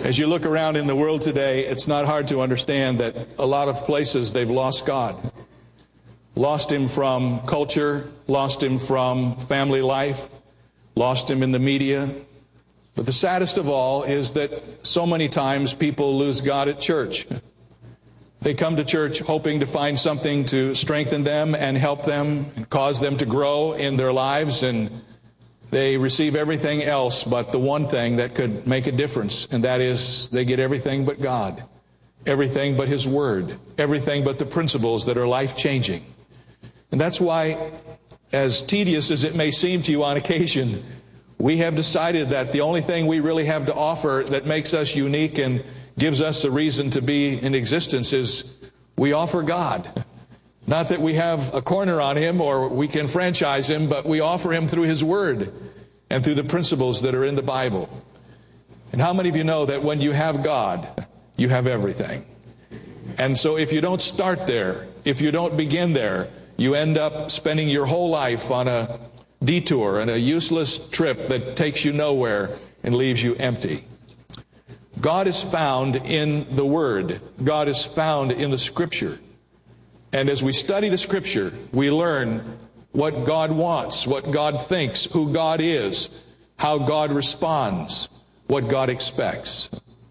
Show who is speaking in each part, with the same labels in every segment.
Speaker 1: As you look around in the world today, it's not hard to understand that a lot of places they've lost God. Lost Him from culture, lost Him from family life, lost Him in the media. But the saddest of all is that so many times people lose God at church. They come to church hoping to find something to strengthen them and help them and cause them to grow in their lives, and they receive everything else but the one thing that could make a difference, and that is they get everything but God, everything but His Word, everything but the principles that are life-changing. And that's why, as tedious as it may seem to you on occasion, we have decided that the only thing we really have to offer that makes us unique and gives us a reason to be in existence is we offer God. Not that we have a corner on Him or we can franchise Him, but we offer Him through His Word and through the principles that are in the Bible. And how many of you know that when you have God, you have everything? And so if you don't start there, if you don't begin there, you end up spending your whole life on a detour and a useless trip that takes you nowhere and leaves you empty. God is found in the Word. God is found in the Scripture. And as we study the Scripture, we learn what God wants, what God thinks, who God is, how God responds, what God expects.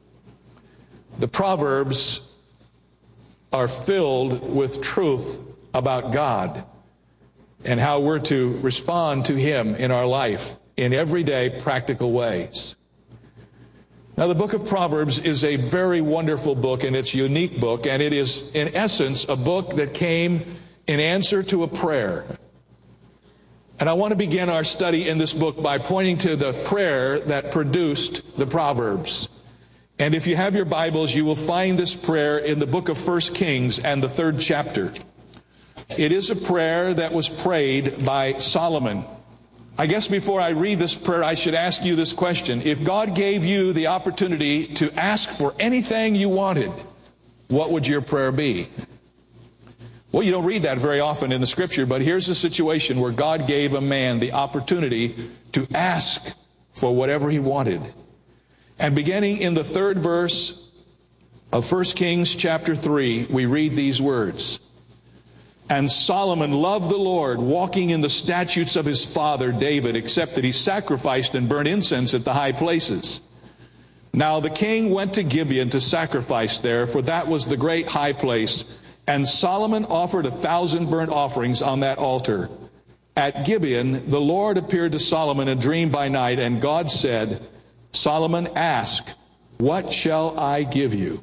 Speaker 1: The Proverbs are filled with truth about God and how we're to respond to Him in our life in everyday practical ways. Now, the book of Proverbs is a very wonderful book, and it's a unique book, and it is, in essence, a book that came in answer to a prayer. And I want to begin our study in this book by pointing to the prayer that produced the Proverbs. And if you have your Bibles, you will find this prayer in the book of 1 Kings and the 3rd chapter. It is a prayer that was prayed by Solomon. I guess before I read this prayer, I should ask you this question. If God gave you the opportunity to ask for anything you wanted, what would your prayer be? Well, you don't read that very often in the Scripture, but here's a situation where God gave a man the opportunity to ask for whatever he wanted. And beginning in the 3rd verse of 1 Kings chapter 3, we read these words. And Solomon loved the Lord, walking in the statutes of his father David, except that he sacrificed and burnt incense at the high places. Now the king went to Gibeon to sacrifice there, for that was the great high place. And Solomon offered 1,000 burnt offerings on that altar. At Gibeon, the Lord appeared to Solomon in a dream by night, and God said, Solomon, ask, what shall I give you?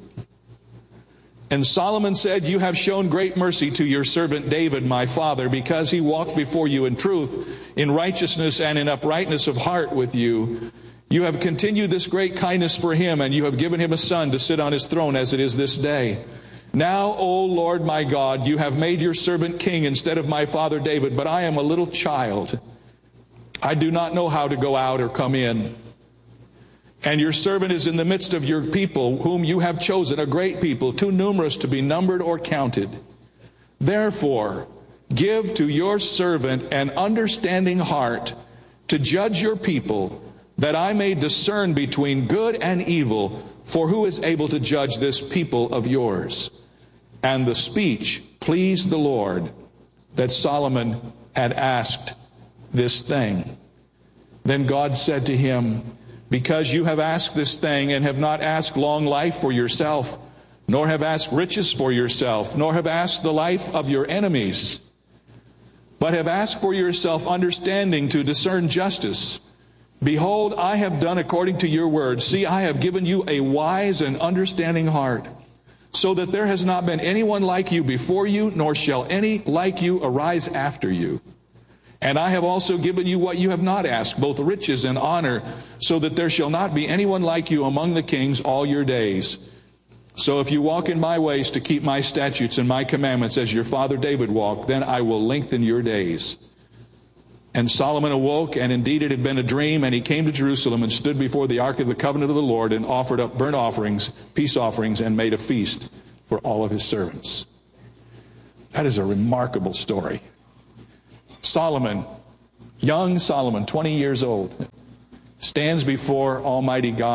Speaker 1: And Solomon said, you have shown great mercy to your servant David, my father, because he walked before you in truth, in righteousness and in uprightness of heart with you. You have continued this great kindness for him, and you have given him a son to sit on his throne as it is this day. Now, O Lord my God, you have made your servant king instead of my father David, but I am a little child. I do not know how to go out or come in. And your servant is in the midst of your people, whom you have chosen, a great people, too numerous to be numbered or counted. Therefore, give to your servant an understanding heart to judge your people, that I may discern between good and evil, for who is able to judge this people of yours? And the speech pleased the Lord, that Solomon had asked this thing. Then God said to him, because you have asked this thing, and have not asked long life for yourself, nor have asked riches for yourself, nor have asked the life of your enemies, but have asked for yourself understanding to discern justice. Behold, I have done according to your word. See, I have given you a wise and understanding heart, so that there has not been anyone like you before you, nor shall any like you arise after you. And I have also given you what you have not asked, both riches and honor, so that there shall not be anyone like you among the kings all your days. So if you walk in my ways to keep my statutes and my commandments as your father David walked, then I will lengthen your days. And Solomon awoke, and indeed it had been a dream, and he came to Jerusalem and stood before the ark of the covenant of the Lord, and offered up burnt offerings, peace offerings, and made a feast for all of his servants. That is a remarkable story. Solomon, young Solomon, 20 years old, stands before Almighty God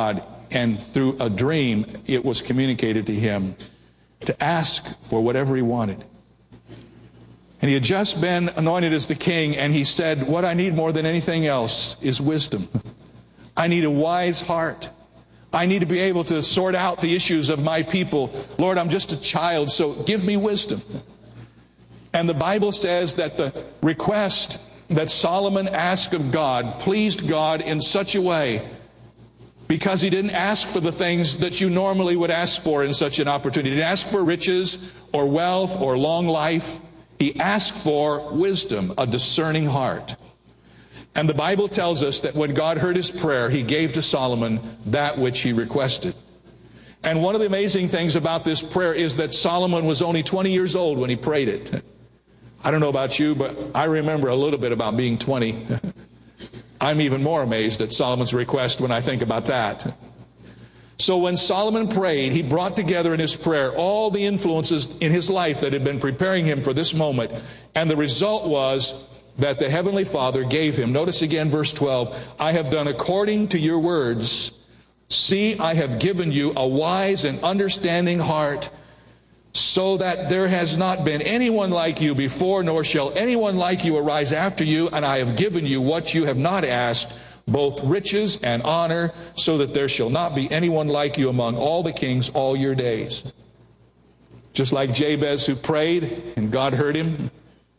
Speaker 1: and through a dream it was communicated to him to ask for whatever he wanted. And he had just been anointed as the king, and he said, what I need more than anything else is wisdom. I need a wise heart. I need to be able to sort out the issues of my people. Lord, I'm just a child, so give me wisdom. And the Bible says that the request that Solomon asked of God pleased God in such a way, because he didn't ask for the things that you normally would ask for in such an opportunity. He didn't ask for riches or wealth or long life. He asked for wisdom, a discerning heart. And the Bible tells us that when God heard his prayer, he gave to Solomon that which he requested. And one of the amazing things about this prayer is that Solomon was only 20 years old when he prayed it. I don't know about you, but I remember a little bit about being 20. I'm even more amazed at Solomon's request when I think about that. So when Solomon prayed, he brought together in his prayer all the influences in his life that had been preparing him for this moment. And the result was that the Heavenly Father gave him, notice again verse 12, I have done according to your words. See, I have given you a wise and understanding heart, so that there has not been anyone like you before, nor shall anyone like you arise after you. And I have given you what you have not asked, both riches and honor, so that there shall not be anyone like you among all the kings all your days. Just like Jabez, who prayed and God heard him,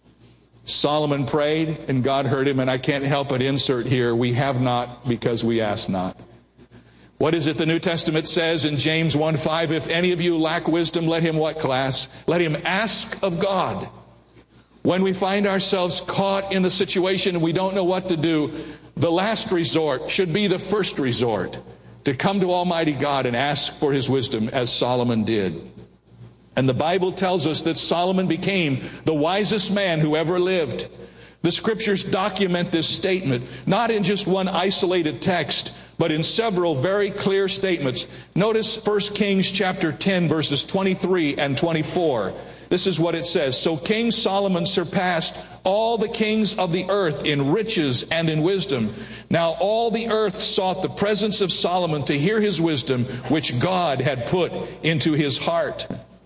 Speaker 1: Solomon prayed and God heard him. And I can't help but insert here, we have not because we ask not. What is it the New Testament says in James 1:5? If any of you lack wisdom, let him what, class? Let him ask of God. When we find ourselves caught in the situation and we don't know what to do, the last resort should be the first resort, to come to Almighty God and ask for his wisdom, as Solomon did. And the Bible tells us that Solomon became the wisest man who ever lived. The scriptures document this statement, not in just one isolated text, but in several very clear statements. Notice 1 Kings chapter 10, verses 23 and 24. This is what it says. So King Solomon surpassed all the kings of the earth in riches and in wisdom. Now all the earth sought the presence of Solomon to hear his wisdom, which God had put into his heart.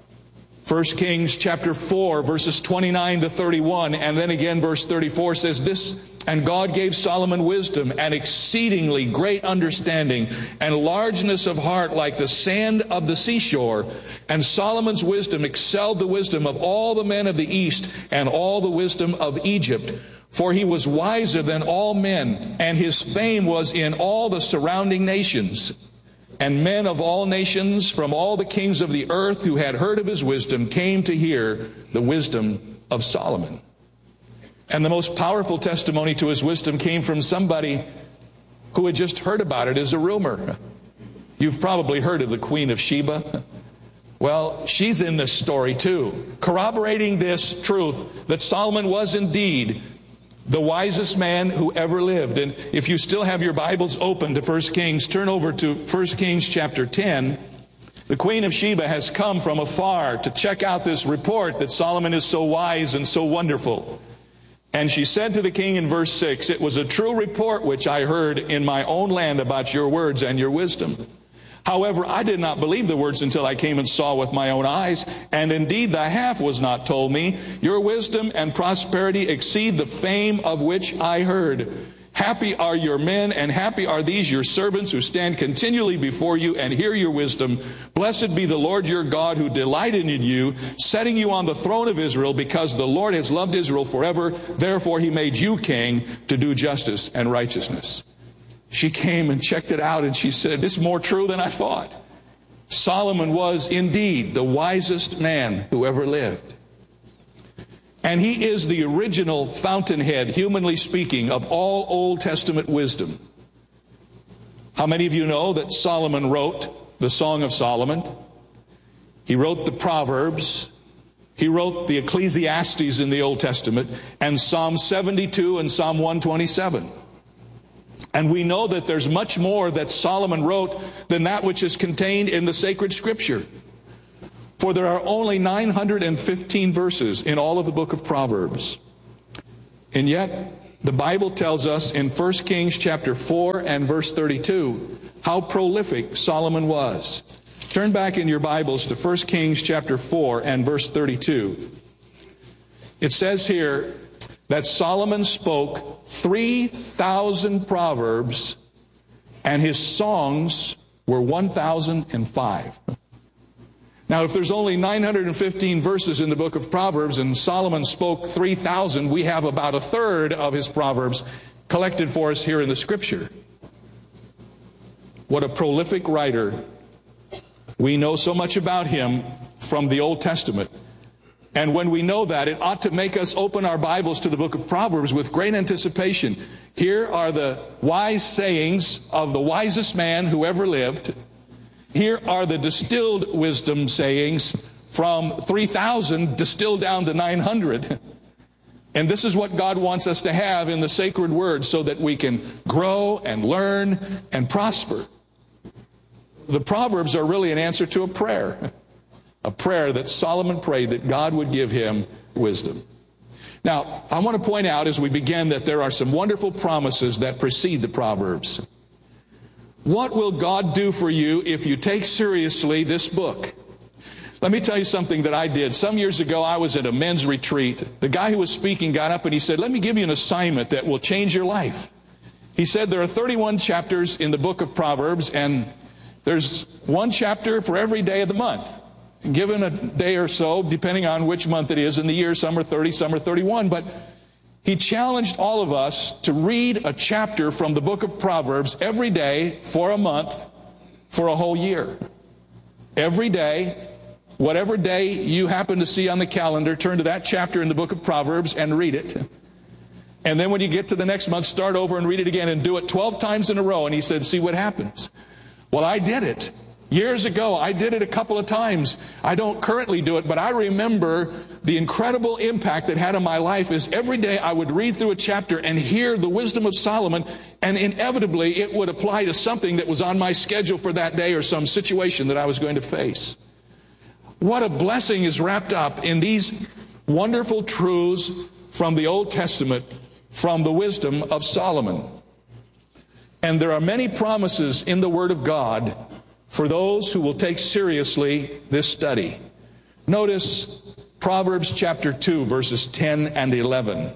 Speaker 1: 1 Kings chapter 4, verses 29 to 31, and then again verse 34 says this, and God gave Solomon wisdom and exceedingly great understanding and largeness of heart like the sand of the seashore. And Solomon's wisdom excelled the wisdom of all the men of the east and all the wisdom of Egypt. For he was wiser than all men, and his fame was in all the surrounding nations. And men of all nations from all the kings of the earth who had heard of his wisdom came to hear the wisdom of Solomon. And the most powerful testimony to his wisdom came from somebody who had just heard about it as a rumor. You've probably heard of the Queen of Sheba. Well, she's in this story too, corroborating this truth that Solomon was indeed the wisest man who ever lived. And if you still have your Bibles open to 1 Kings, turn over to 1 Kings chapter 10. The Queen of Sheba has come from afar to check out this report that Solomon is so wise and so wonderful. And she said to the king in verse 6, it was a true report which I heard in my own land about your words and your wisdom. However, I did not believe the words until I came and saw with my own eyes. And indeed, the half was not told me. Your wisdom and prosperity exceed the fame of which I heard. Happy are your men, and happy are these your servants who stand continually before you and hear your wisdom. Blessed be the Lord your God, who delighted in you, setting you on the throne of Israel, because the Lord has loved Israel forever. Therefore he made you king to do justice and righteousness. She came and checked it out, and she said, it's more true than I thought. Solomon was indeed the wisest man who ever lived. And he is the original fountainhead, humanly speaking, of all Old Testament wisdom. How many of you know that Solomon wrote the Song of Solomon? He wrote the Proverbs. He wrote the Ecclesiastes in the Old Testament, and Psalm 72 and Psalm 127. And we know that there's much more that Solomon wrote than that which is contained in the sacred scripture. For there are only 915 verses in all of the book of Proverbs. And yet, the Bible tells us in 1 Kings chapter 4 and verse 32 how prolific Solomon was. Turn back in your Bibles to 1 Kings chapter 4 and verse 32. It says here that Solomon spoke 3,000 proverbs, and his songs were 1,005. Now, if there's only 915 verses in the book of Proverbs and Solomon spoke 3,000, we have about a third of his Proverbs collected for us here in the Scripture. What a prolific writer. We know so much about him from the Old Testament. And when we know that, it ought to make us open our Bibles to the book of Proverbs with great anticipation. Here are the wise sayings of the wisest man who ever lived. Here are the distilled wisdom sayings from 3,000 distilled down to 900. And this is what God wants us to have in the sacred word so that we can grow and learn and prosper. The Proverbs are really an answer to a prayer that Solomon prayed that God would give him wisdom. Now, I want to point out as we begin that there are some wonderful promises that precede the Proverbs. What will God do for you if you take seriously this book? Let me tell you something that I did. Some years ago, I was at a men's retreat. The guy who was speaking got up and he said, "Let me give you an assignment that will change your life." He said there are 31 chapters in the book of Proverbs, and there's one chapter for every day of the month. Given a day or so, depending on which month it is in the year, some are 30, some are 31, but he challenged all of us to read a chapter from the book of Proverbs every day for a month for a whole year. Every day, whatever day you happen to see on the calendar, turn to that chapter in the book of Proverbs and read it. And then when you get to the next month, start over and read it again and do it 12 times in a row. And he said, see what happens. Well, I did it. Years ago, I did it a couple of times. I don't currently do it, but I remember the incredible impact it had on my life is every day I would read through a chapter and hear the wisdom of Solomon, and inevitably it would apply to something that was on my schedule for that day or some situation that I was going to face. What a blessing is wrapped up in these wonderful truths from the Old Testament, from the wisdom of Solomon. And there are many promises in the Word of God for those who will take seriously this study. Notice Proverbs chapter 2, verses 10 and 11.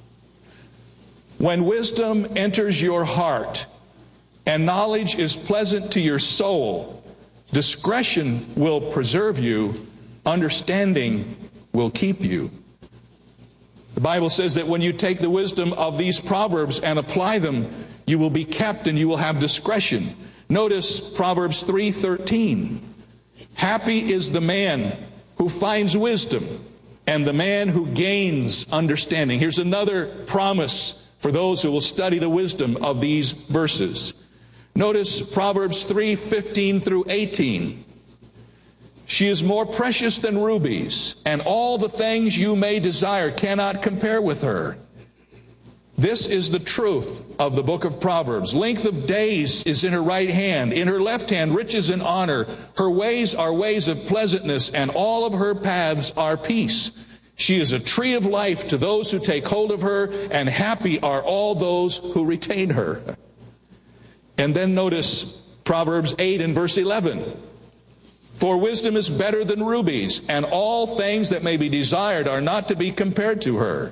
Speaker 1: When wisdom enters your heart and knowledge is pleasant to your soul, discretion will preserve you, understanding will keep you. The Bible says that when you take the wisdom of these proverbs and apply them, you will be kept and you will have discretion. Notice Proverbs 3:13. Happy is the man who finds wisdom and the man who gains understanding. Here's another promise for those who will study the wisdom of these verses. Notice Proverbs 3:15 through 18. She is more precious than rubies, and all the things you may desire cannot compare with her. This is the truth of the book of Proverbs. Length of days is in her right hand. In her left hand, riches and honor. Her ways are ways of pleasantness, and all of her paths are peace. She is a tree of life to those who take hold of her, and happy are all those who retain her. And then notice Proverbs 8 and verse 11. For wisdom is better than rubies, and all things that may be desired are not to be compared to her.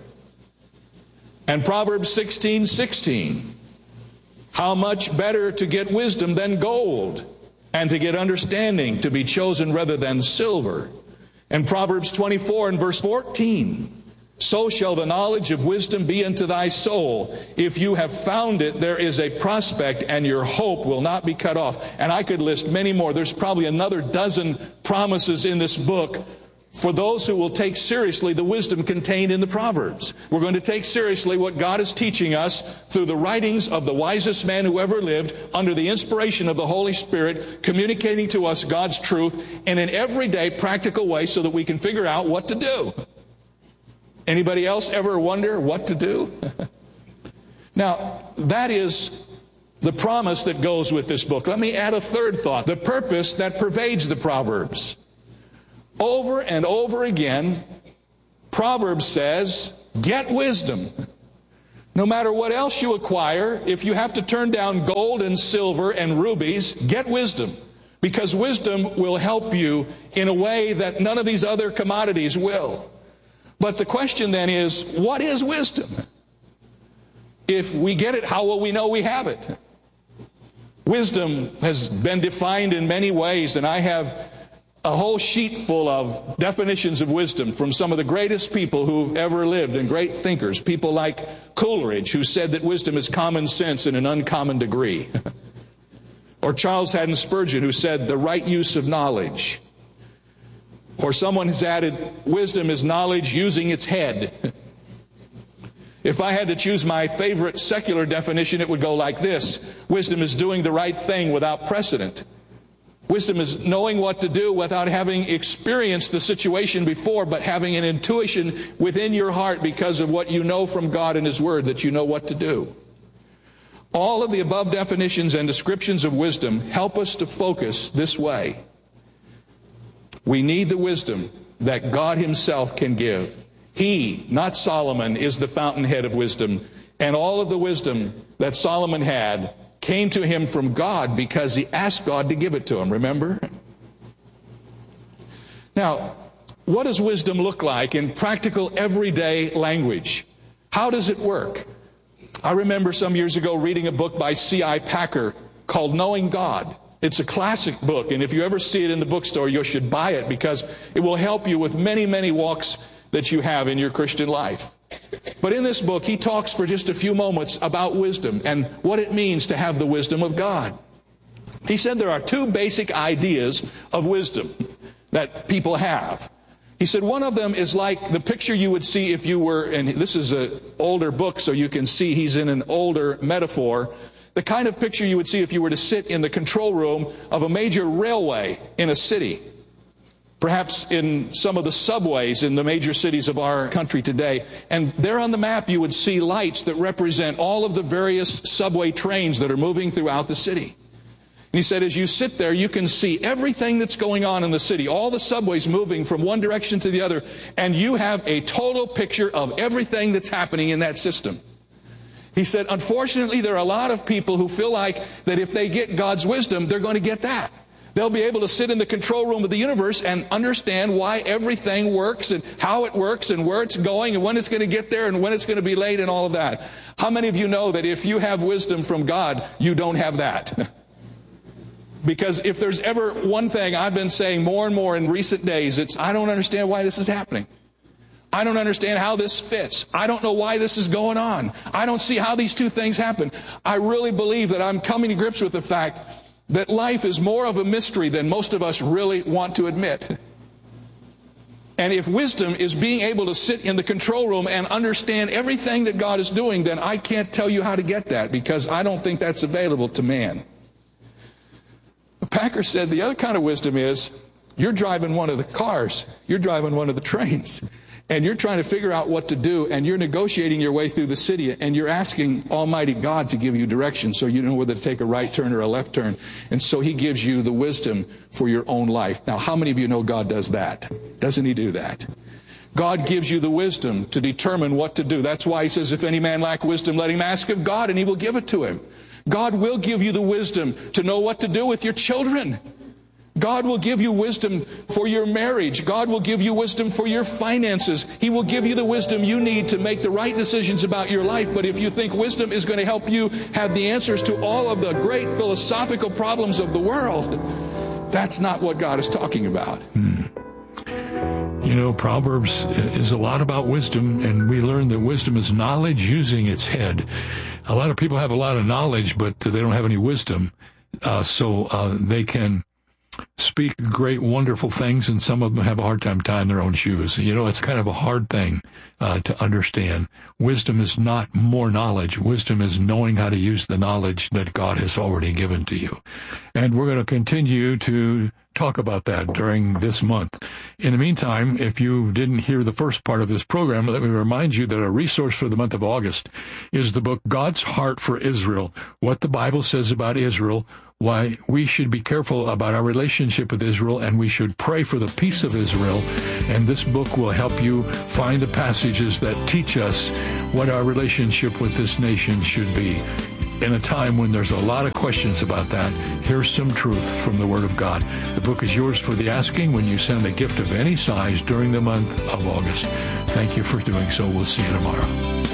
Speaker 1: And Proverbs 16:16. How much better to get wisdom than gold, and to get understanding to be chosen rather than silver. And Proverbs 24 and verse 14. So shall the knowledge of wisdom be unto thy soul. If you have found it, there is a prospect, and your hope will not be cut off. And I could list many more. There's probably another dozen promises in this book for those who will take seriously the wisdom contained in the Proverbs. We're going to take seriously what God is teaching us through the writings of the wisest man who ever lived, under the inspiration of the Holy Spirit, communicating to us God's truth in an everyday practical way so that we can figure out what to do. Anybody else ever wonder what to do? Now, that is the promise that goes with this book. Let me add a third thought, the purpose that pervades the Proverbs. Over and over again, Proverbs says, get wisdom. No matter what else you acquire, if you have to turn down gold and silver and rubies, get wisdom. Because wisdom will help you in a way that none of these other commodities will. But the question then is, what is wisdom? If we get it, how will we know we have it? Wisdom has been defined in many ways, and I have a whole sheet full of definitions of wisdom from some of the greatest people who've ever lived and great thinkers. People like Coleridge, who said that wisdom is common sense in an uncommon degree. Or Charles Haddon Spurgeon, who said the right use of knowledge. Or someone has added, wisdom is knowledge using its head. If I had to choose my favorite secular definition, it would go like this. Wisdom is doing the right thing without precedent. Wisdom is knowing what to do without having experienced the situation before, but having an intuition within your heart because of what you know from God and His Word, that you know what to do. All of the above definitions and descriptions of wisdom help us to focus this way. We need the wisdom that God Himself can give. He, not Solomon, is the fountainhead of wisdom. And all of the wisdom that Solomon had came to him from God because he asked God to give it to him, remember? Now, what does wisdom look like in practical, everyday language? How does it work? I remember some years ago reading a book by C.I. Packer called Knowing God. It's a classic book, and if you ever see it in the bookstore, you should buy it because it will help you with many, many walks that you have in your Christian life. But in this book, he talks for just a few moments about wisdom and what it means to have the wisdom of God. He said there are two basic ideas of wisdom that people have. He said one of them is like the picture you would see if you were, and this is an older book so you can see he's in an older metaphor, the kind of picture you would see if you were to sit in the control room of a major railway in a city. Perhaps in some of the subways in the major cities of our country today. And there on the map you would see lights that represent all of the various subway trains that are moving throughout the city. And he said as you sit there, you can see everything that's going on in the city, all the subways moving from one direction to the other, and you have a total picture of everything that's happening in that system. He said, unfortunately, there are a lot of people who feel like that if they get God's wisdom, they're going to get that. They'll be able to sit in the control room of the universe and understand why everything works and how it works and where it's going and when it's going to get there and when it's going to be late and all of that. How many of you know that if you have wisdom from God, you don't have that? Because if there's ever one thing I've been saying more and more in recent days, it's I don't understand why this is happening. I don't understand how this fits. I don't know why this is going on. I don't see how these two things happen. I really believe that I'm coming to grips with the fact that life is more of a mystery than most of us really want to admit. And if wisdom is being able to sit in the control room and understand everything that God is doing, then I can't tell you how to get that because I don't think that's available to man. Packer said the other kind of wisdom is you're driving one of the cars, you're driving one of the trains, and you're trying to figure out what to do, and you're negotiating your way through the city, and you're asking Almighty God to give you direction so you know whether to take a right turn or a left turn. And so He gives you the wisdom for your own life. Now, how many of you know God does that? Doesn't He do that? God gives you the wisdom to determine what to do. That's why He says, if any man lack wisdom, let him ask of God, and He will give it to him. God will give you the wisdom to know what to do with your children. God will give you wisdom for your marriage. God will give you wisdom for your finances. He will give you the wisdom you need to make the right decisions about your life. But if you think wisdom is going to help you have the answers to all of the great philosophical problems of the world, that's not what God is talking about.
Speaker 2: You know, Proverbs is a lot about wisdom, and we learn that wisdom is knowledge using its head. A lot of people have a lot of knowledge, but they don't have any wisdom. So they can speak great, wonderful things, and some of them have a hard time tying their own shoes. You know, it's kind of a hard thing to understand. Wisdom is not more knowledge. Wisdom is knowing how to use the knowledge that God has already given to you. And we're going to continue to talk about that during this month. In the meantime, if you didn't hear the first part of this program, let me remind you that our resource for the month of August is the book God's Heart for Israel, What the Bible Says About Israel, why we should be careful about our relationship with Israel, and we should pray for the peace of Israel. And this book will help you find the passages that teach us what our relationship with this nation should be. In a time when there's a lot of questions about that, here's some truth from the Word of God. The book is yours for the asking when you send a gift of any size during the month of August. Thank you for doing so. We'll see you tomorrow.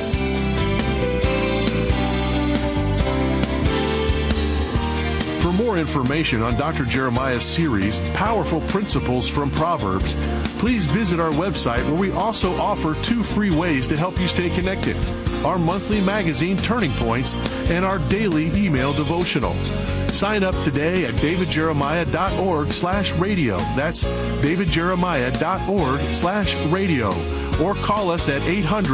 Speaker 3: For more information on Dr. Jeremiah's series, Powerful Principles from Proverbs, please visit our website, where we also offer 2 free ways to help you stay connected: our monthly magazine, Turning Points, and our daily email devotional. Sign up today at davidjeremiah.org/radio. That's davidjeremiah.org/radio. Or call us at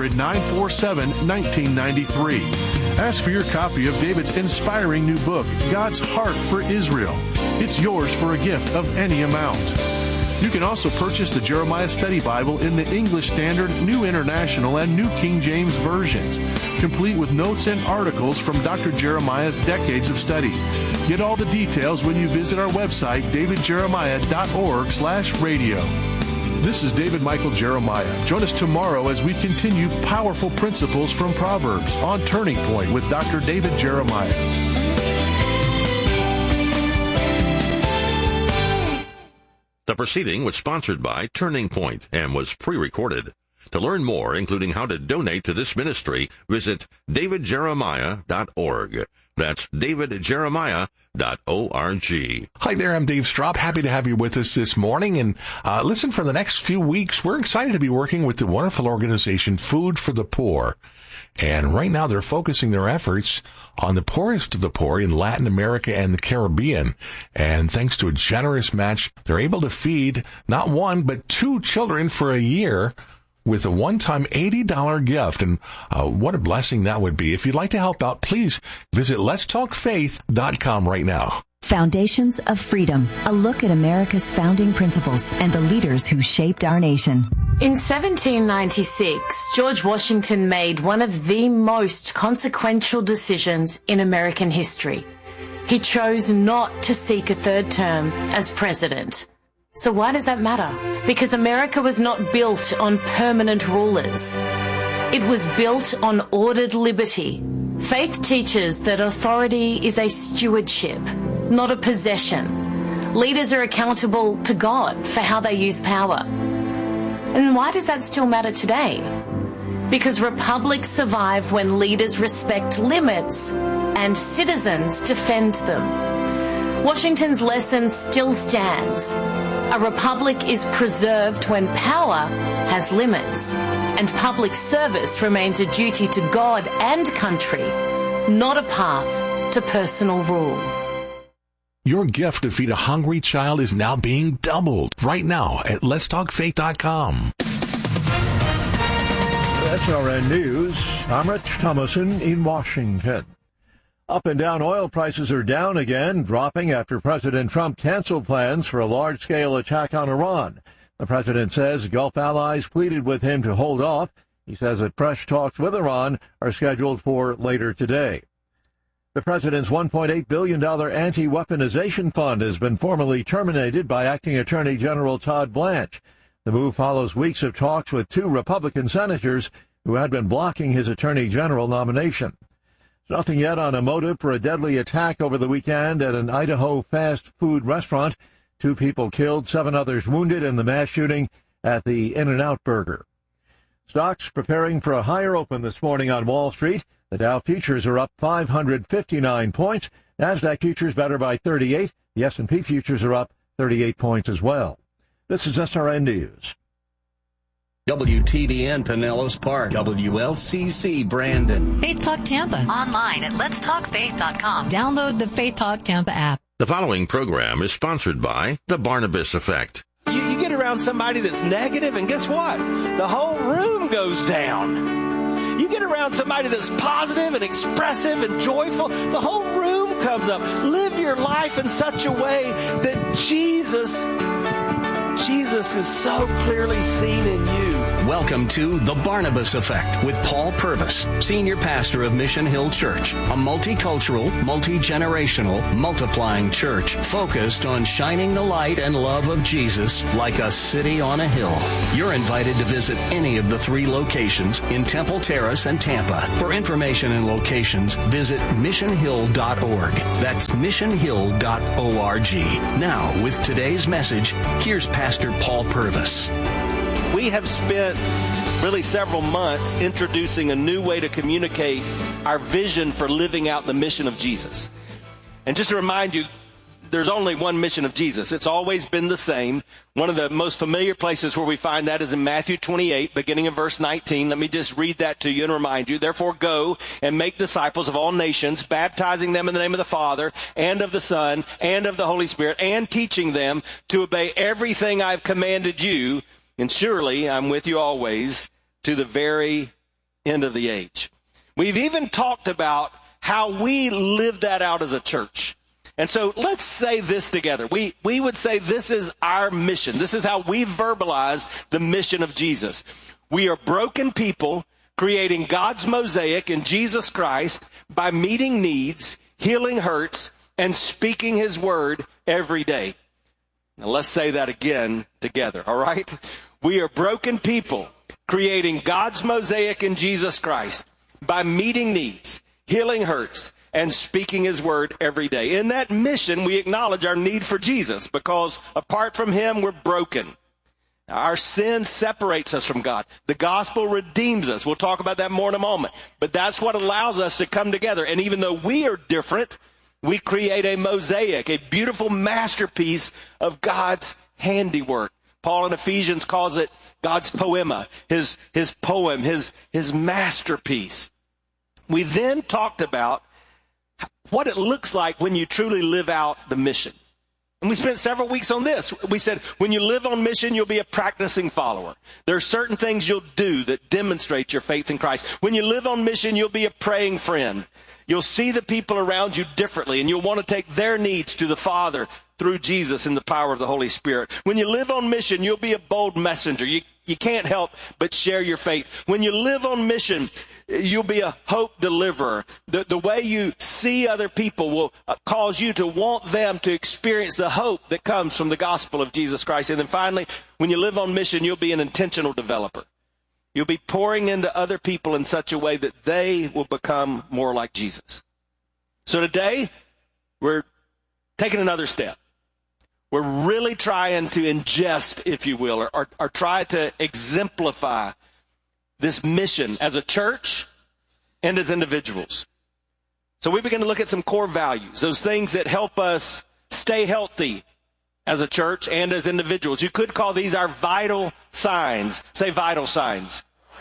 Speaker 3: 800-947-1993. Ask for your copy of David's inspiring new book, God's Heart for Israel. It's yours for a gift of any amount. You can also purchase the Jeremiah Study Bible in the English Standard, New International, and New King James versions, complete with notes and articles from Dr. Jeremiah's decades of study. Get all the details when you visit our website, davidjeremiah.org/radio. This is David Michael Jeremiah. Join us tomorrow as we continue Powerful Principles from Proverbs on Turning Point with Dr. David Jeremiah.
Speaker 4: The proceeding was sponsored by Turning Point and was pre-recorded. To learn more, including how to donate to this ministry, visit davidjeremiah.org. That's davidjeremiah.org.
Speaker 5: Hi there, I'm Dave Straub. Happy to have you with us this morning. And listen, for the next few weeks, we're excited to be working with the wonderful organization Food for the Poor. And right now they're focusing their efforts on the poorest of the poor in Latin America and the Caribbean. And thanks to a generous match, they're able to feed not 1, but 2 children for a year with a one-time $80 gift. And what a blessing that would be. If you'd like to help out, please visit letstalkfaith.com right now.
Speaker 6: Foundations of Freedom, a look at America's founding principles and the leaders who shaped our nation.
Speaker 7: In 1796, George Washington made one of the most consequential decisions in American history. He chose not to seek a 3rd term as president. So why does that matter? Because America was not built on permanent rulers. It was built on ordered liberty. Faith teaches that authority is a stewardship, not a possession. Leaders are accountable to God for how they use power. And why does that still matter today? Because republics survive when leaders respect limits and citizens defend them. Washington's lesson still stands. A republic is preserved when power has limits, and public service remains a duty to God and country, not a path to personal rule.
Speaker 5: Your gift to feed a hungry child is now being doubled right now at letstalkfaith.com.
Speaker 8: SRN News, I'm Rich Thomason in Washington. Up and down oil prices are down again, dropping after President Trump canceled plans for a large-scale attack on Iran. The president says Gulf allies pleaded with him to hold off. He says that fresh talks with Iran are scheduled for later today. The president's $1.8 billion anti-weaponization fund has been formally terminated by Acting Attorney General Todd Blanche. The move follows weeks of talks with 2 Republican senators who had been blocking his Attorney General nomination. Nothing yet on a motive for a deadly attack over the weekend at an Idaho fast food restaurant. 2 people killed, 7 others wounded in the mass shooting at the In-N-Out Burger. Stocks preparing for a higher open this morning on Wall Street. The Dow futures are up 559 points. NASDAQ futures better by 38. The S&P futures are up 38 points as well. This is SRN News.
Speaker 9: WTBN Pinellas Park, WLCC Brandon.
Speaker 10: Faith Talk Tampa. Online at letstalkfaith.com. Download the Faith Talk Tampa app.
Speaker 4: The following program is sponsored by The Barnabas Effect.
Speaker 11: You get around somebody that's negative, and guess what? The whole room goes down. You get around somebody that's positive and expressive and joyful, the whole room comes up. Live your life in such a way that Jesus Jesus is so clearly seen in you.
Speaker 9: Welcome to The Barnabas Effect with Paul Purvis, Senior Pastor of Mission Hill Church, a multicultural, multi-generational, multiplying church focused on shining the light and love of Jesus like a city on a hill. You're invited to visit any of the 3 locations in Temple Terrace and Tampa. For information and locations, visit missionhill.org. That's missionhill.org. Now, with today's message, here's Pastor Paul Purvis.
Speaker 11: We have spent really several months introducing a new way to communicate our vision for living out the mission of Jesus. And just to remind you, there's only one mission of Jesus. It's always been the same. One of the most familiar places where we find that is in Matthew 28, beginning in verse 19. Let me just read that to you and remind you. Therefore go and make disciples of all nations, baptizing them in the name of the Father and of the Son and of the Holy Spirit, and teaching them to obey everything I've commanded you. And surely I'm with you always to the very end of the age. We've even talked about how we live that out as a church. And so let's say this together. We would say this is our mission. This is how we verbalize the mission of Jesus. We are broken people creating God's mosaic in Jesus Christ by meeting needs, healing hurts, and speaking his word every day. Now let's say that again together, all right? We are broken people creating God's mosaic in Jesus Christ by meeting needs, healing hurts, and speaking his word every day. In that mission, we acknowledge our need for Jesus because apart from him, we're broken. Our sin separates us from God. The gospel redeems us. We'll talk about that more in a moment. But that's what allows us to come together. And even though we are different, we create a mosaic, a beautiful masterpiece of God's handiwork. Paul in Ephesians calls it God's poema, his poem, his masterpiece. We then talked about what it looks like when you truly live out the mission. And we spent several weeks on this. We said, when you live on mission, you'll be a practicing follower. There are certain things you'll do that demonstrate your faith in Christ. When you live on mission, you'll be a praying friend. You'll see the people around you differently, and you'll want to take their needs to the Father through Jesus in the power of the Holy Spirit. When you live on mission, you'll be a bold messenger. You can't help but share your faith. When you live on mission, you'll be a hope deliverer. The way you see other people will cause you to want them to experience the hope that comes from the gospel of Jesus Christ. And then finally, when you live on mission, you'll be an intentional developer. You'll be pouring into other people in such a way that they will become more like Jesus. So today, we're taking another step. We're really trying to ingest, if you will, or try to exemplify this mission as a church and as individuals. So we begin to look at some core values, those things that help us stay healthy as a church and as individuals. You could call these our vital signs. Say vital signs.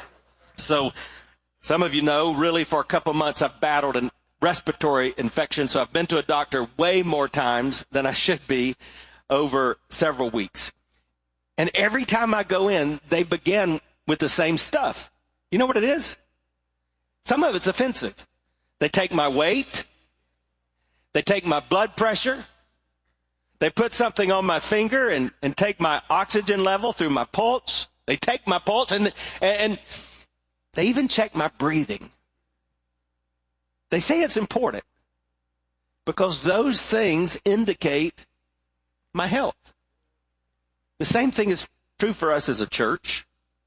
Speaker 11: So some of you know, really for a couple months, I've battled a respiratory infection. So I've been to a doctor way more times than I should be over several weeks. And every time I go in, they begin with the same stuff. You know what it is? Some of it's offensive. They take my weight. They take my blood pressure. They put something on my finger and take my oxygen level through my pulse. They take my pulse and they even check my breathing. They say it's important because those things indicate my health. The same thing is true for us as a church,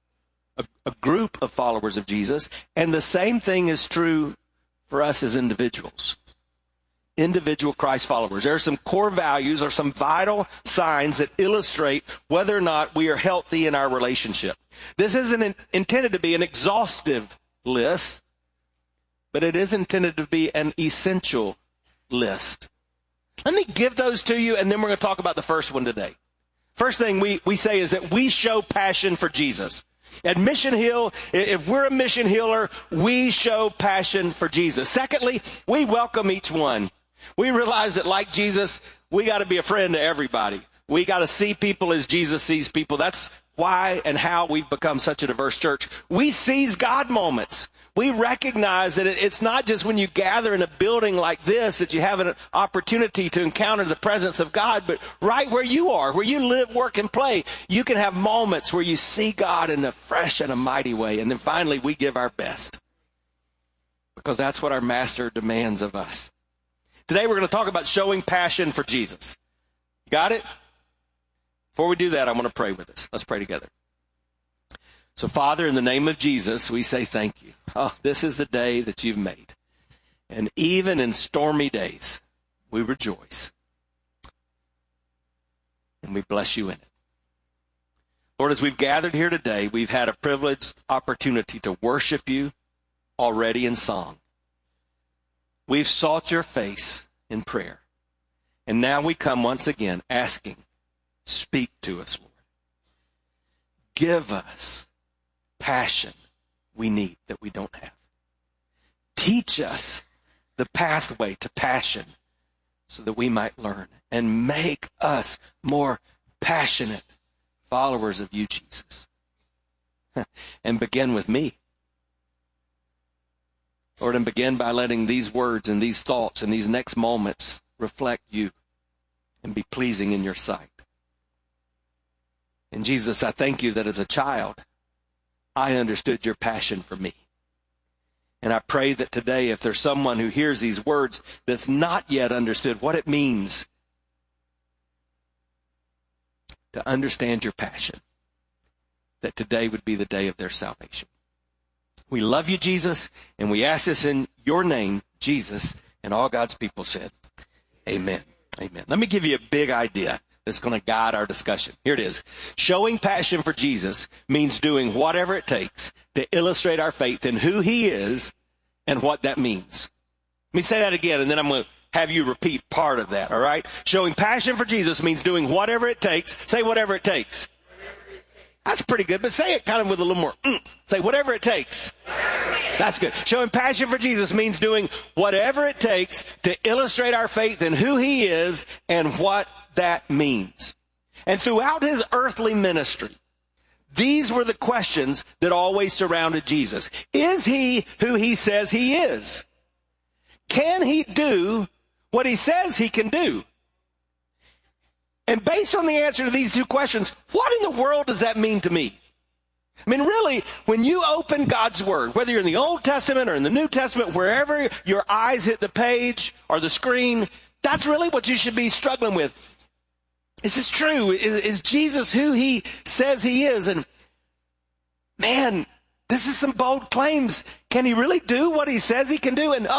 Speaker 11: a group of followers of Jesus, and the same thing is true for us as individuals. Individual Christ followers. There are some core values or some vital signs that illustrate whether or not we are healthy in our relationship. This isn't intended to be an exhaustive list, but it is intended to be an essential list. Let me give those to you, and then we're going to talk about the first one today. First thing we say is that we show passion for Jesus. At Mission Hill, if we're a mission healer, we show passion for Jesus. Secondly, we welcome each one. We realize that like Jesus, we got to be a friend to everybody. We got to see people as Jesus sees people. That's why and how we've become such a diverse church. We seize God moments. We recognize that it's not just when you gather in a building like this that you have an opportunity to encounter the presence of God, but right where you are, where you live, work, and play, you can have moments where you see God in a fresh and a mighty way. And then finally, we give our best, because that's what our Master demands of us. Today, we're going to talk about showing passion for Jesus. Got it? Before we do that, I want to pray with us. Let's pray together. So, Father, in the name of Jesus, we say thank you. Oh, this is the day that you've made. And even in stormy days, we rejoice. And we bless you in it. Lord, as we've gathered here today, we've had a privileged opportunity to worship you already in song. We've sought your face in prayer. And now we come once again asking, speak to us, Lord. Give us passion we need that we don't have. Teach us the pathway to passion so that we might learn, and make us more passionate followers of you, Jesus. And begin with me. Lord, and begin by letting these words and these thoughts and these next moments reflect you and be pleasing in your sight. And Jesus, I thank you that as a child, I understood your passion for me. And I pray that today, if there's someone who hears these words that's not yet understood what it means to understand your passion, that today would be the day of their salvation. We love you, Jesus, and we ask this in your name, Jesus, and all God's people said, amen. Amen. Let me give you a big idea that's going to guide our discussion. Here it is. Showing passion for Jesus means doing whatever it takes to illustrate our faith in who he is and what that means. Let me say that again, and then I'm going to have you repeat part of that, all right? Showing passion for Jesus means doing whatever it takes. Say whatever it takes. That's pretty good, but say it kind of with a little more oomph. Say whatever it takes. That's good. Showing passion for Jesus means doing whatever it takes to illustrate our faith in who he is and what that means. And throughout his earthly ministry, these were the questions that always surrounded Jesus. Is he who he says he is? Can he do what he says he can do? And based on the answer to these two questions, what in the world does that mean to me? I mean, really, when you open God's Word, whether you're in the Old Testament or in the New Testament, wherever your eyes hit the page or the screen, that's really what you should be struggling with. Is this true? Is Jesus who he says he is? And man, this is some bold claims. Can he really do what he says he can do? And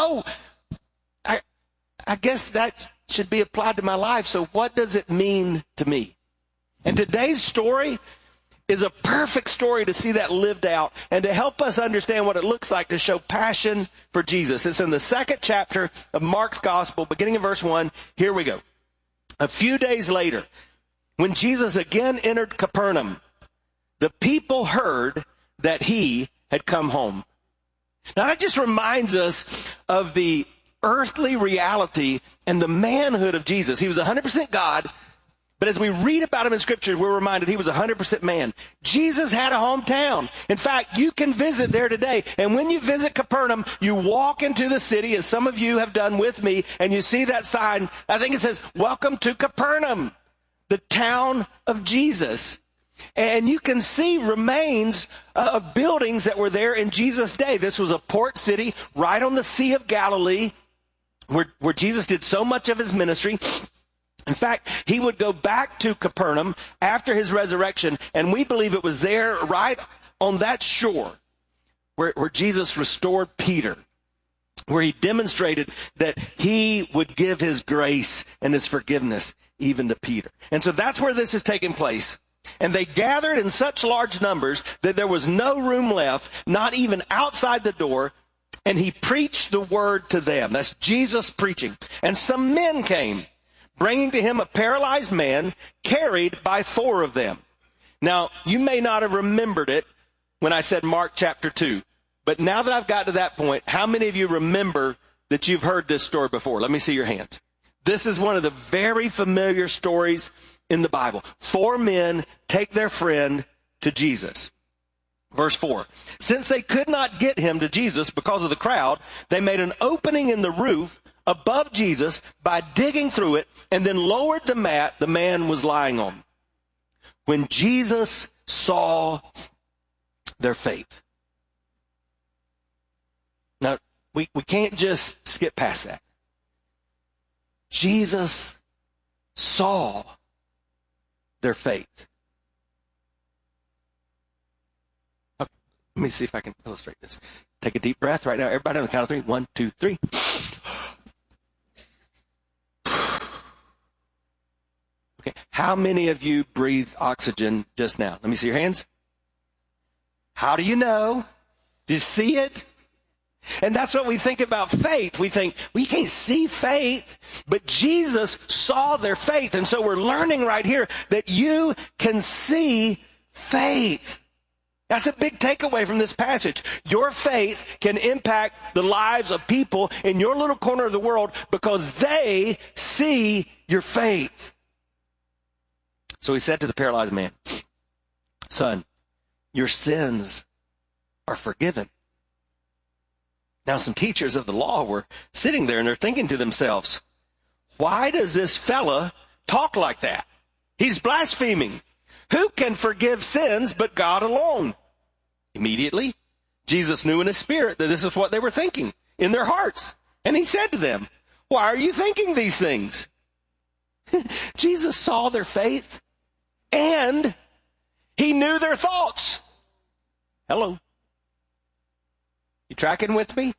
Speaker 11: I guess that should be applied to my life. So what does it mean to me? And today's story is a perfect story to see that lived out and to help us understand what it looks like to show passion for Jesus. It's in the 2nd chapter of Mark's Gospel, beginning in verse 1. Here we go. A few days later, when Jesus again entered Capernaum, the people heard that he had come home. Now that just reminds us of the earthly reality and the manhood of Jesus. He was 100% God, but as we read about him in Scripture, we're reminded he was 100% man. Jesus had a hometown. In fact, you can visit there today. And when you visit Capernaum, you walk into the city, as some of you have done with me, and you see that sign. I think it says, "Welcome to Capernaum," the town of Jesus. And you can see remains of buildings that were there in Jesus' day. This was a port city right on the Sea of Galilee, where Jesus did so much of his ministry. In fact, he would go back to Capernaum after his resurrection, and we believe it was there right on that shore where Jesus restored Peter, where he demonstrated that he would give his grace and his forgiveness even to Peter. And so that's where this is taking place. And they gathered in such large numbers that there was no room left, not even outside the door, and he preached the word to them. That's Jesus preaching. And some men came, bringing to him a paralyzed man carried by 4 of them. Now, you may not have remembered it when I said Mark chapter 2, but now that I've got to that point, how many of you remember that you've heard this story before? Let me see your hands. This is one of the very familiar stories in the Bible. 4 men take their friend to Jesus. Verse 4, since they could not get him to Jesus because of the crowd, they made an opening in the roof above Jesus by digging through it and then lowered the mat the man was lying on. When Jesus saw their faith. Now, we can't just skip past that. Jesus saw their faith. Let me see if I can illustrate this. Take a deep breath right now. Everybody on the count of 3. 1, 2, 3. Okay. How many of you breathed oxygen just now? Let me see your hands. How do you know? Do you see it? And that's what we think about faith. We think, we can't see faith, but Jesus saw their faith. And so we're learning right here that you can see faith. That's a big takeaway from this passage. Your faith can impact the lives of people in your little corner of the world because they see your faith. So he said to the paralyzed man, son, your sins are forgiven. Now some teachers of the law were sitting there and they're thinking to themselves, why does this fella talk like that? He's blaspheming. Who can forgive sins but God alone? Immediately, Jesus knew in his spirit that this is what they were thinking in their hearts. And he said to them, why are you thinking these things? Jesus saw their faith and he knew their thoughts. Hello. You tracking with me?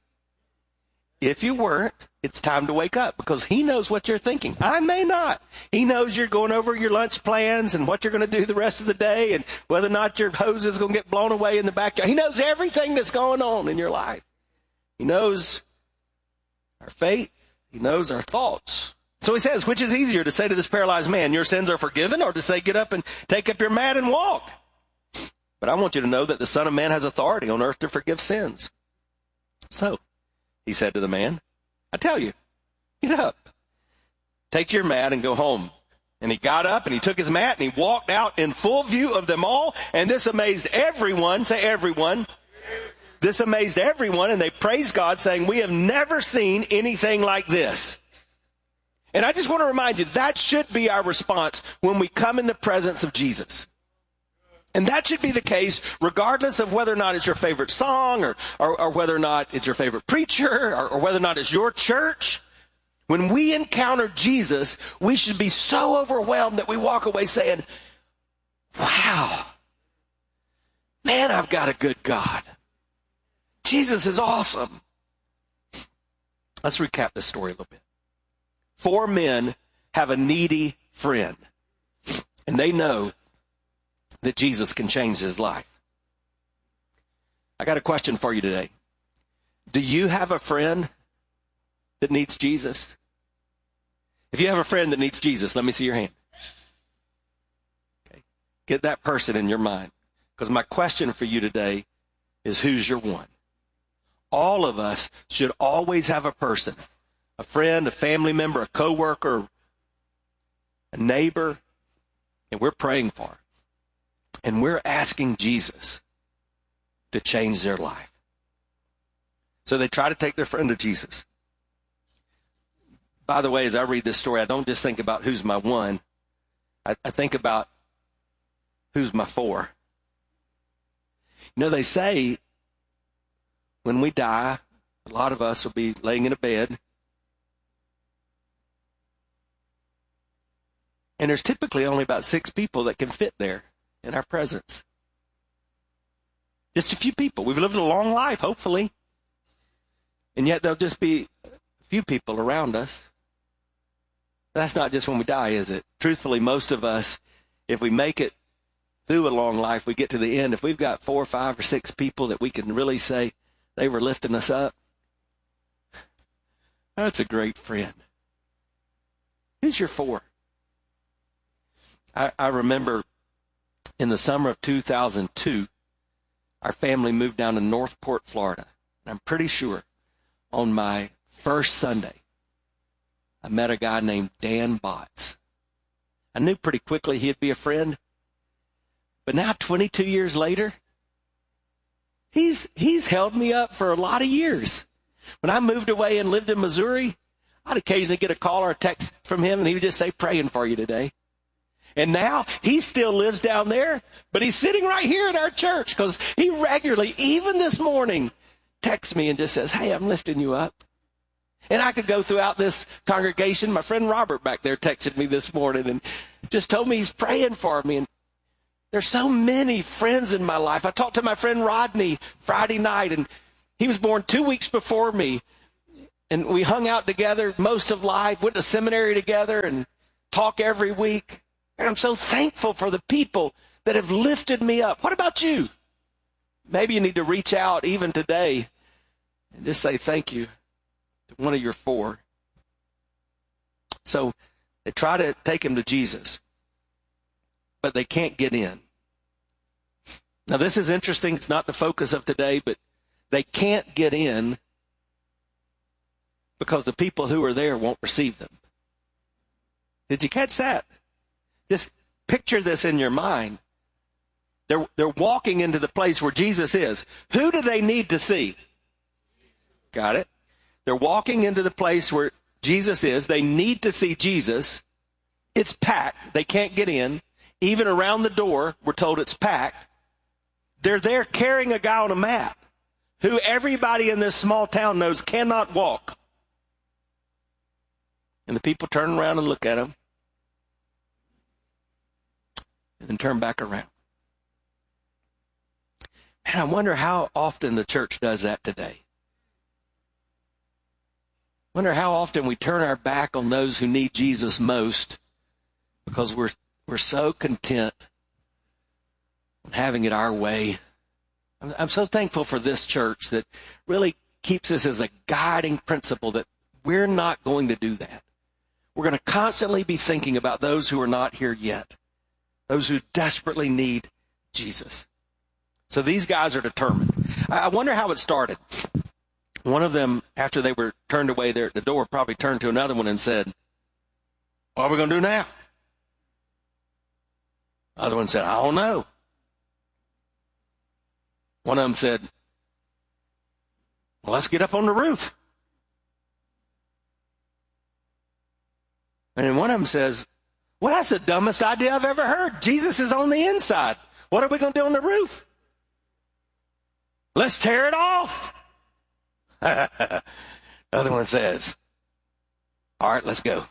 Speaker 11: If you weren't, it's time to wake up because he knows what you're thinking. I may not. He knows you're going over your lunch plans and what you're going to do the rest of the day and whether or not your hose is going to get blown away in the backyard. He knows everything that's going on in your life. He knows our faith. He knows our thoughts. So he says, which is easier to say to this paralyzed man, your sins are forgiven, or to say, get up and take up your mat and walk? But I want you to know that the Son of Man has authority on earth to forgive sins. So, he said to the man, I tell you, get up, take your mat and go home. And he got up and he took his mat and he walked out in full view of them all. And this amazed everyone. Say everyone. This amazed everyone. And they praised God saying, we have never seen anything like this. And I just want to remind you, that should be our response when we come in the presence of Jesus. And that should be the case regardless of whether or not it's your favorite song or whether or not it's your favorite preacher or whether or not it's your church. When we encounter Jesus, we should be so overwhelmed that we walk away saying, wow, man, I've got a good God. Jesus is awesome. Let's recap this story a little bit. 4 men have a needy friend, and they know that Jesus can change his life. I got a question for you today. Do you have a friend that needs Jesus? If you have a friend that needs Jesus, let me see your hand. Okay. Get that person in your mind. Because my question for you today is, who's your one? All of us should always have a person, a friend, a family member, a coworker, a neighbor, and we're praying for. And we're asking Jesus to change their life. So they try to take their friend to Jesus. By the way, as I read this story, I don't just think about who's my one. I think about who's my 4. You know, they say when we die, a lot of us will be laying in a bed. And there's typically only about 6 people that can fit there in our presence. Just a few people. We've lived a long life, hopefully. And yet there'll just be a few people around us. That's not just when we die, is it? Truthfully, most of us, if we make it through a long life, we get to the end. If we've got 4 or 5 or 6 people that we can really say they were lifting us up, that's a great friend. Who's your 4? I remember in the summer of 2002, our family moved down to Northport, Florida. And I'm pretty sure on my first Sunday, I met a guy named Dan Botts. I knew pretty quickly he'd be a friend, But now, 22 years later, he's held me up for a lot of years. When I moved away and lived in Missouri, I'd occasionally get a call or a text from him, and he would just say, praying for you today. And now he still lives down there, but he's sitting right here at our church because he regularly, even this morning, texts me and just says, hey, I'm lifting you up. And I could go throughout this congregation. My friend Robert back there texted me this morning and just told me he's praying for me. And there's so many friends in my life. I talked to my friend Rodney Friday night, and he was born 2 weeks before me. And we hung out together most of life, went to seminary together, and talk every week. And I'm so thankful for the people that have lifted me up. What about you? Maybe you need to reach out even today and just say thank you to one of your four. So they try to take him to Jesus, but they can't get in. Now, this is interesting. It's not the focus of today, but they can't get in because the people who are there won't receive them. Did you catch that? Just picture this in your mind. They're walking into the place where Jesus is. Who do they need to see? Got it? They're walking into the place where Jesus is. They need to see Jesus. It's packed. They can't get in. Even around the door, we're told it's packed. They're there carrying a guy on a mat who everybody in this small town knows cannot walk. And the people turn around and look at him and then turn back around. And I wonder how often the church does that today. I wonder how often we turn our back on those who need Jesus most because we're so content on having it our way. I'm so thankful for this church that really keeps this as a guiding principle that we're not going to do that. We're going to constantly be thinking about those who are not here yet, those who desperately need Jesus. So these guys are determined. I wonder how it started. One of them, after they were turned away there at the door, probably turned to another one and said, what are we going to do now? The other one said, I don't know. One of them said, well, let's get up on the roof. And then one of them says, well, that's the dumbest idea I've ever heard. Jesus is on the inside. What are we going to do on the roof? Let's tear it off. The other one says, all right, let's go.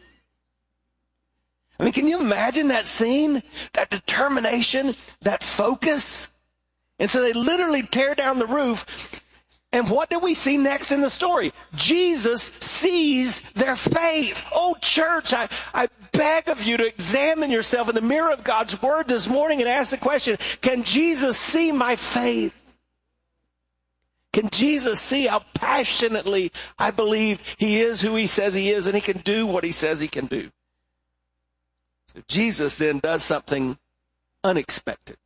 Speaker 11: I mean, can you imagine that scene, that determination, that focus? And so they literally tear down the roof. And what do we see next in the story? Jesus sees their faith. Oh, church, I beg of you to examine yourself in the mirror of God's word this morning and ask the question, can Jesus see my faith? Can Jesus see how passionately I believe he is who he says he is and he can do what he says he can do? So Jesus then does something unexpected.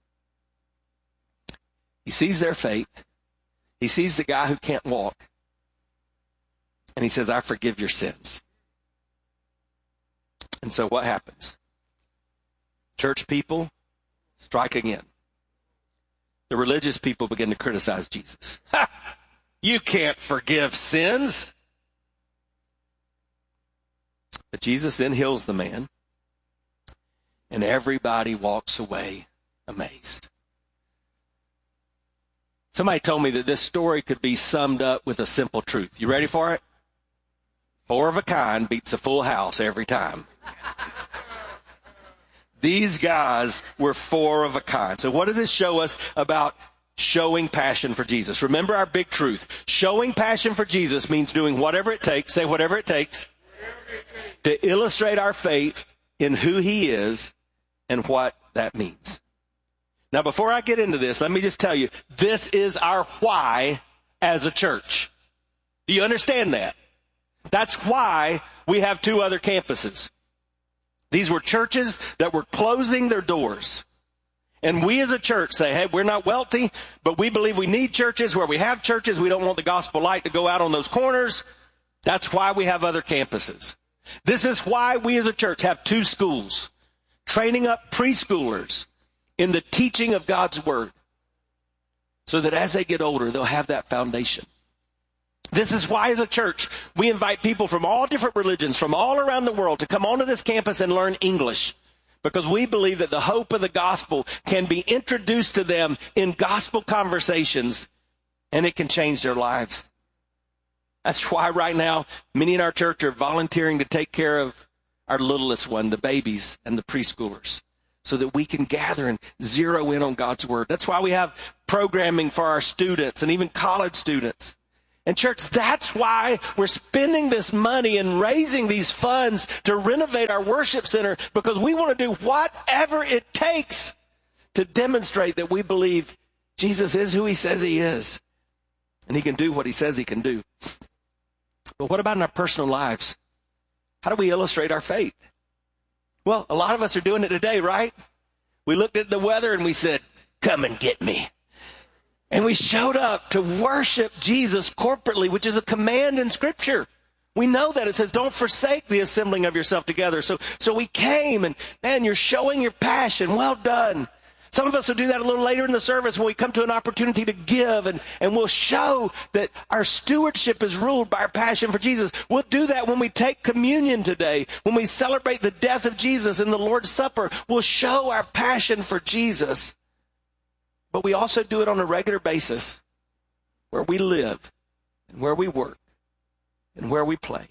Speaker 11: He sees their faith. He sees the guy who can't walk. And he says, I forgive your sins. And so what happens? Church people strike again. The religious people begin to criticize Jesus. Ha! You can't forgive sins. But Jesus then heals the man. And everybody walks away amazed. Somebody told me that this story could be summed up with a simple truth. You ready for it? 4 of a kind beats a full house every time. These guys were 4 of a kind. So what does this show us about showing passion for Jesus? Remember our big truth. Showing passion for Jesus means doing whatever it takes, say whatever it takes, to illustrate our faith in who he is and what that means. Now, before I get into this, let me just tell you, this is our why as a church. Do you understand that? That's why we have 2 other campuses. These were churches that were closing their doors. And we as a church say, hey, we're not wealthy, but we believe we need churches. Where we have churches, we don't want the gospel light to go out on those corners. That's why we have other campuses. This is why we as a church have 2 schools, training up preschoolers in the teaching of God's word, so that as they get older, they'll have that foundation. This is why, as a church, we invite people from all different religions, from all around the world, to come onto this campus and learn English, because we believe that the hope of the gospel can be introduced to them in gospel conversations, and it can change their lives. That's why right now, many in our church are volunteering to take care of our littlest one, the babies and the preschoolers, so that we can gather and zero in on God's word. That's why we have programming for our students and even college students. And church, that's why we're spending this money and raising these funds to renovate our worship center, because we want to do whatever it takes to demonstrate that we believe Jesus is who he says he is, and he can do what he says he can do. But what about in our personal lives? How do we illustrate our faith? Well, a lot of us are doing it today, right? We looked at the weather and we said, "Come and get me." And we showed up to worship Jesus corporately, which is a command in Scripture. We know that. It says, don't forsake the assembling of yourself together. So we came, and man, you're showing your passion. Well done. Some of us will do that a little later in the service when we come to an opportunity to give, and we'll show that our stewardship is ruled by our passion for Jesus. We'll do that when we take communion today, when we celebrate the death of Jesus in the Lord's Supper. We'll show our passion for Jesus. But we also do it on a regular basis, where we live and where we work and where we play.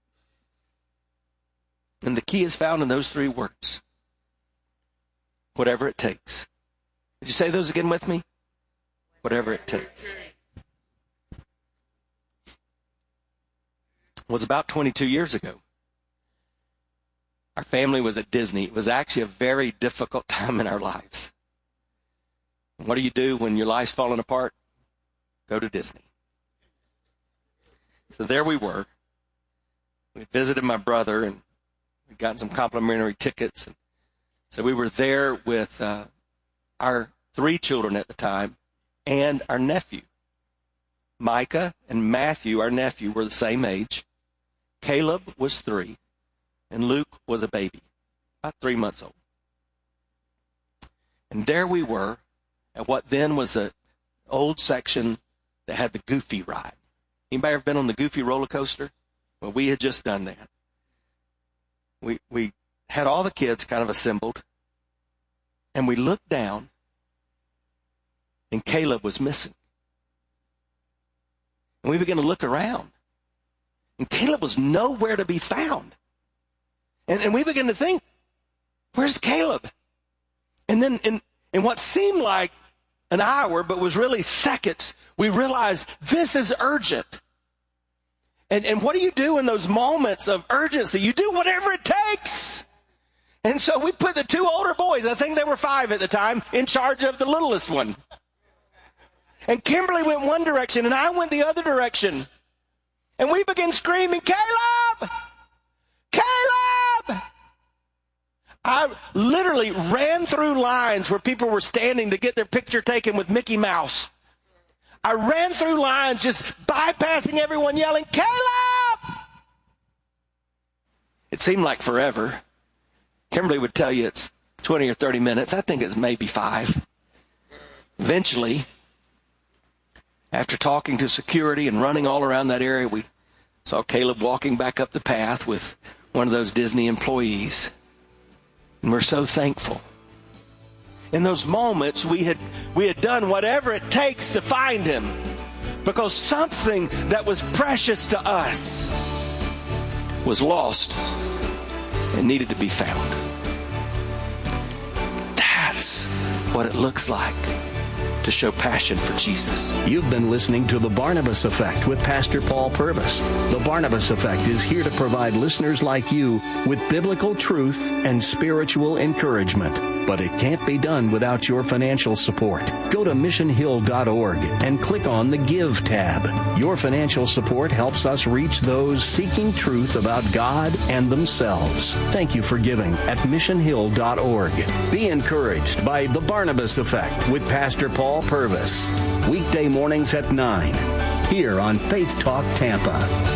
Speaker 11: And the key is found in those three words: whatever it takes. Would you say those again with me? Whatever it takes. It was about 22 years ago. Our family was at Disney. It was actually a very difficult time in our lives. What do you do when your life's falling apart? Go to Disney. So there we were. We visited my brother, and we'd gotten some complimentary tickets. So we were there with our 3 children at the time and our nephew. Micah and Matthew, our nephew, were the same age. Caleb was 3, and Luke was a baby, about 3 months old. And there we were at what then was an old section that had the Goofy ride. Anybody ever been on the Goofy roller coaster? Well, we had just done that. We had all the kids kind of assembled, and we looked down, and Caleb was missing. And we began to look around, and Caleb was nowhere to be found. And we began to think, where's Caleb? And then in what seemed like an hour, but was really seconds, we realized this is urgent. And what do you do in those moments of urgency? You do whatever it takes. And so we put the 2 older boys, I think they were 5 at the time, in charge of the littlest one. And Kimberly went one direction, and I went the other direction. And we began screaming, "Caleb! Caleb!" I literally ran through lines where people were standing to get their picture taken with Mickey Mouse. I ran through lines just bypassing everyone, yelling, "Caleb!" It seemed like forever. Kimberly would tell you it's 20 or 30 minutes. I think it's maybe 5. Eventually, after talking to security and running all around that area, we saw Caleb walking back up the path with one of those Disney employees. And we're so thankful. In those moments, we had done whatever it takes to find him, because something that was precious to us was lost and needed to be found. That's what it looks like to show passion for Jesus.
Speaker 9: You've been listening to The Barnabas Effect with Pastor Paul Purvis. The Barnabas Effect is here to provide listeners like you with biblical truth and spiritual encouragement. But it can't be done without your financial support. Go to missionhill.org and click on the Give tab. Your financial support helps us reach those seeking truth about God and themselves. Thank you for giving at missionhill.org. Be encouraged by The Barnabas Effect with Pastor Paul Purvis. Weekday mornings at 9, here on Faith Talk Tampa.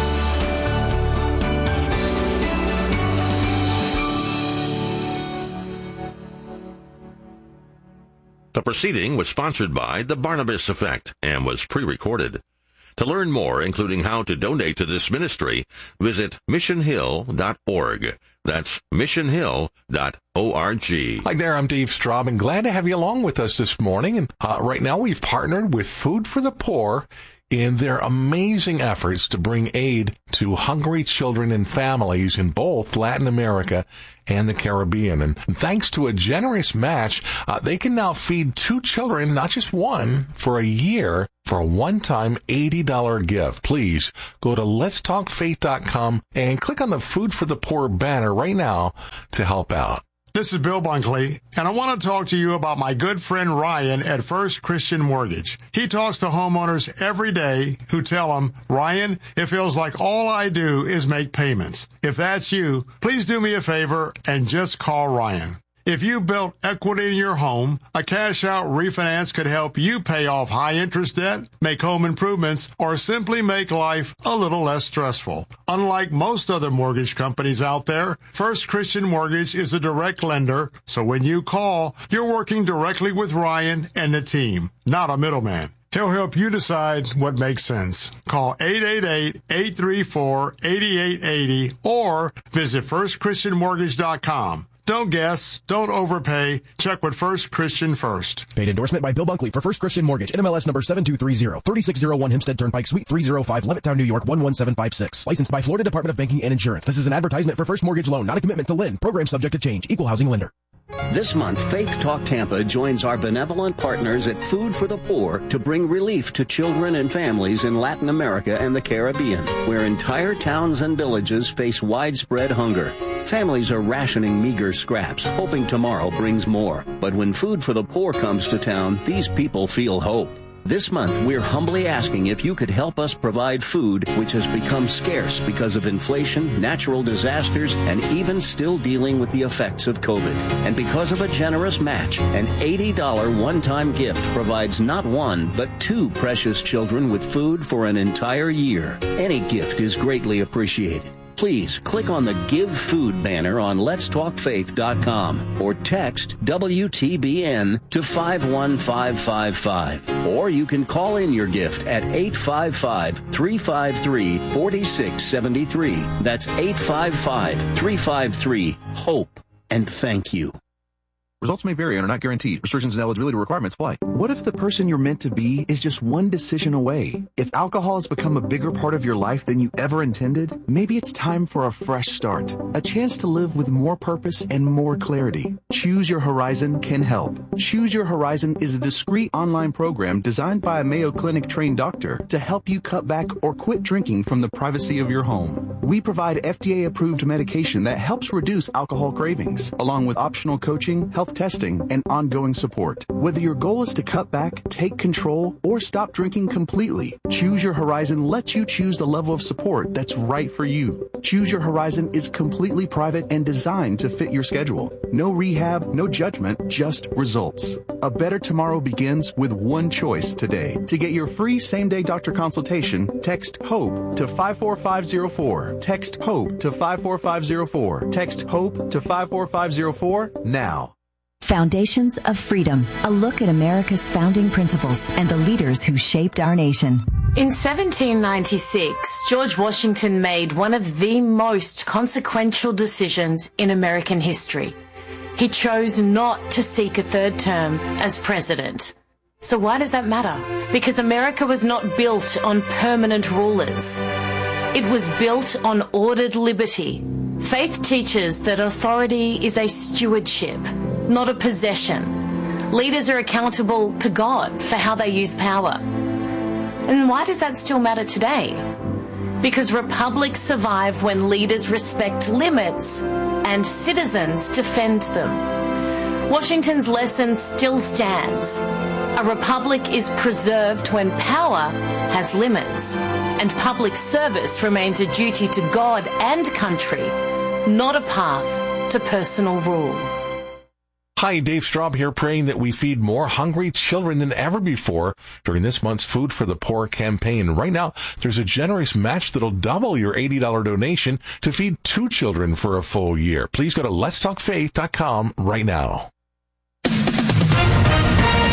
Speaker 4: The proceeding was sponsored by The Barnabas Effect and was pre-recorded. To learn more, including how to donate to this ministry, visit missionhill.org. That's missionhill.org.
Speaker 5: Hi there, I'm Dave Straub, and glad to have you along with us this morning. And right now we've partnered with Food for the Poor in their amazing efforts to bring aid to hungry children and families in both Latin America and the Caribbean. And thanks to a generous match, they can now feed 2 children, not just one, for a year for a one-time $80 gift. Please go to letstalkfaith.com and click on the Food for the Poor banner right now to help out.
Speaker 12: This is Bill Bunkley, and I want to talk to you about my good friend Ryan at First Christian Mortgage. He talks to homeowners every day who tell him, Ryan, it feels like all I do is make payments. If that's you, please do me a favor and just call Ryan. If you built equity in your home, a cash-out refinance could help you pay off high-interest debt, make home improvements, or simply make life a little less stressful. Unlike most other mortgage companies out there, First Christian Mortgage is a direct lender, so when you call, you're working directly with Ryan and the team, not a middleman. He'll help you decide what makes sense. Call 888-834-8880 or visit firstchristianmortgage.com. Don't guess. Don't overpay. Check with First Christian first.
Speaker 13: Paid endorsement by Bill Bunkley for First Christian Mortgage. NMLS number 7230. 3601 Hempstead Turnpike, Suite 305, Levittown, New York, 11756. Licensed by Florida Department of Banking and Insurance. This is an advertisement for First Mortgage Loan, not a commitment to lend. Program subject to change. Equal housing lender.
Speaker 9: This month, Faith Talk Tampa joins our benevolent partners at Food for the Poor to bring relief to children and families in Latin America and the Caribbean, where entire towns and villages face widespread hunger. Families are rationing meager scraps, hoping tomorrow brings more. But when Food for the Poor comes to town, these people feel hope. This month, we're humbly asking if you could help us provide food, which has become scarce because of inflation, natural disasters, and even still dealing with the effects of COVID. And because of a generous match, an $80 one-time gift provides not one, but 2 precious children with food for an entire year. Any gift is greatly appreciated. Please click on the Give Food banner on letstalkfaith.com or text WTBN to 51555. Or you can call in your gift at 855-353-4673. That's 855-353-HOPE. And thank you.
Speaker 14: Results may vary and are not guaranteed. Restrictions and eligibility requirements apply. What if the person you're meant to be is just one decision away? If alcohol has become a bigger part of your life than you ever intended, maybe it's time for a fresh start. A chance to live with more purpose and more clarity. Choose Your Horizon can help. Choose Your Horizon is a discreet online program designed by a Mayo Clinic trained doctor to help you cut back or quit drinking from the privacy of your home. We provide FDA-approved medication that helps reduce alcohol cravings, along with optional coaching, health testing, and ongoing support. Whether your goal is to cut back, take control, or stop drinking completely, Choose Your Horizon lets you choose the level of support that's right for you. Choose Your Horizon is completely private and designed to fit your schedule. No rehab, no judgment, just results. A better tomorrow begins with one choice today. To get your free same-day doctor consultation, text HOPE to 54504. Text HOPE to 54504. Text HOPE to 54504 now.
Speaker 6: Foundations of Freedom, a look at America's founding principles and the leaders who shaped our nation.
Speaker 7: In 1796, George Washington made one of the most consequential decisions in American history. He chose not to seek a 3rd term as president. So why does that matter? Because America was not built on permanent rulers. It was built on ordered liberty. Faith teaches that authority is a stewardship, not a possession. Leaders are accountable to God for how they use power. And why does that still matter today? Because republics survive when leaders respect limits and citizens defend them. Washington's lesson still stands. A republic is preserved when power has limits, and public service remains a duty to God and country, not a path to personal rule.
Speaker 5: Hi, Dave Straub here, praying that we feed more hungry children than ever before during this month's Food for the Poor campaign. Right now, there's a generous match that'll double your $80 donation to feed 2 children for a full year. Please go to letstalkfaith.com right now.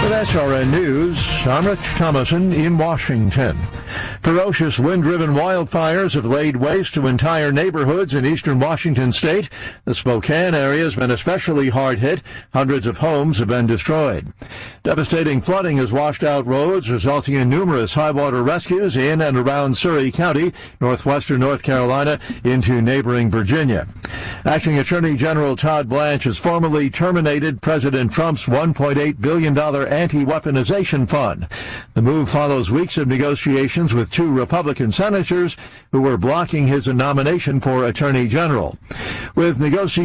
Speaker 8: With SRN News, I'm Rich Thomason in Washington. Ferocious wind-driven wildfires have laid waste to entire neighborhoods in eastern Washington state. The Spokane area has been especially hard hit. Hundreds of homes have been destroyed. Devastating flooding has washed out roads, resulting in numerous high-water rescues in and around Surry County, northwestern North Carolina, into neighboring Virginia. Acting Attorney General Todd Blanche has formally terminated President Trump's $1.8 billion anti-weaponization fund. The move follows weeks of negotiations with two Republican senators who were blocking his nomination for Attorney General. With negotiations